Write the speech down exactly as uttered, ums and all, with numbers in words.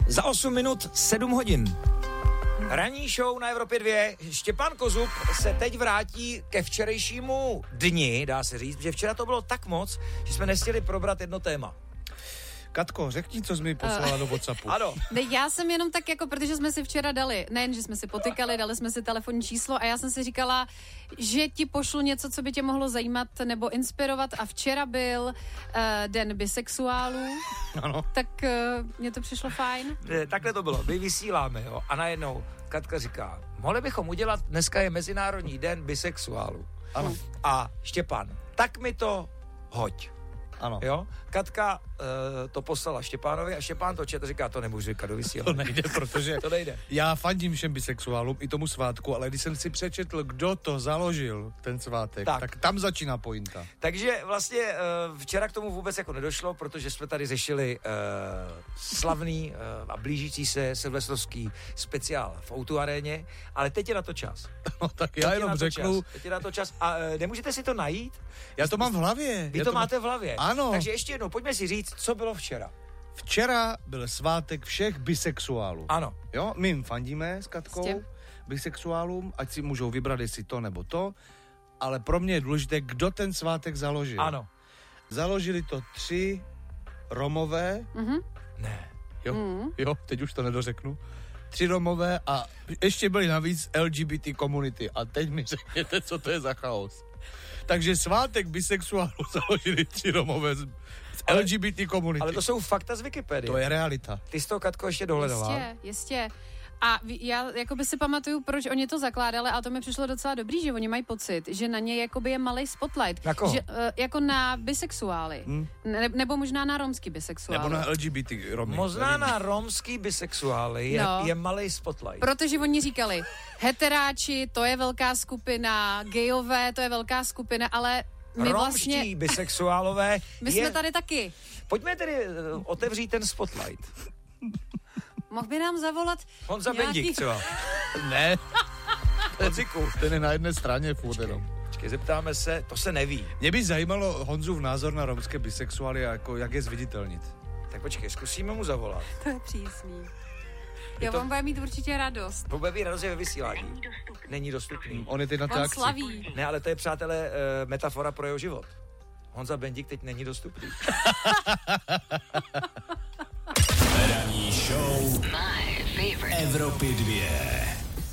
Za osm minut sedm hodin. Ranní show na Evropě dva. Štěpán Kozub se teď vrátí ke včerejšímu dni, dá se říct, že včera to bylo tak moc, že jsme nestihli probrat jedno téma. Katko, řekni, co jsi mi poslala uh, do WhatsAppu. Ano. Ne, já jsem jenom tak jako, protože jsme si včera dali, nejen, že jsme si potykali, dali jsme si telefonní číslo a já jsem si říkala, že ti pošlu něco, co by tě mohlo zajímat nebo inspirovat a včera byl uh, den bisexuálů, Ano. tak uh, mně to přišlo fajn. Ne, takhle to bylo, my vysíláme, jo, a najednou Katka říká, mohli bychom udělat, dneska je Mezinárodní den bisexuálů. Ano. A Štěpán, tak mi to hoď. Ano. Jo? Katka uh, to poslala Štěpánovi a Štěpán to čet a říká, to nemůžu říkat do vysílání. To nejde, protože to nejde. Já fandím všem bisexuálům i tomu svátku, ale když jsem si přečetl, kdo to založil, ten svátek, tak, tak tam začíná pointa. Takže vlastně uh, včera k tomu vůbec jako nedošlo, protože jsme tady řešili uh, slavný uh, a blížící se silvestrovský speciál v O dva aréně, ale teď je na to čas. No tak já jenom řeknu. Čas. Teď je na to čas. A uh, nemůžete si to najít? Já to mám v hlavě. Vy já to, to máte má... v hlavě. Ano. Takže ještě jednou, pojďme si říct, co bylo včera. Včera byl svátek všech bisexuálů. Ano. Jo, my jim fandíme s Katkou, Jistě. bisexuálům, ať si můžou vybrat, jestli to nebo to, ale pro mě je důležité, kdo ten svátek založil. Ano. Založili to tři Romové. Mhm. Ne. Jo, Mm. jo, teď už to nedořeknu. Tři Romové a ještě byli navíc L G B T komunity. A teď mi řekněte, co to je za chaos. Takže svátek bisexuálů založili tři Romové z, z L G B T komunity. Ale to jsou fakta z Wikipedie. To je realita. Ty jsi to, Katko, ještě dohledala. Jistě, jistě. A ví- já jakoby si pamatuju, proč oni to zakládali a to mi přišlo docela dobrý, že oni mají pocit, že na ně jakoby je malej spotlight. Na koho? Že, uh, jako na bisexuály. Hmm. Ne, nebo možná na romský bisexuály. Nebo na L G B T Romy. Možná na romský bisexuály je, No. je malej spotlight. Protože oni říkali, heteráči, to je velká skupina, gejové, to je velká skupina, ale my Romští vlastně... bisexuálové My je... jsme tady taky. Pojďme tedy uh, otevřít ten spotlight. Mohl by nám zavolat Honza nějaký... Bendík třeba. Ne, Honziku. ten je na jedné straně furt jenom. Počkej, zeptáme se, to se neví. Mě by zajímalo Honzův názor na romské bisexuály, jako jak je zviditelnit. Tak počkej, zkusíme mu zavolat. To je přísný. Je Jo, to- on bude mít určitě radost. Bude radost je ve vysílání. Není dostupný. On je teď na té On akci. slaví. Ne, ale to je, přátelé, uh, metafora pro jeho život. Honza Bendík teď není dostupný. Ranní show Evropy dva.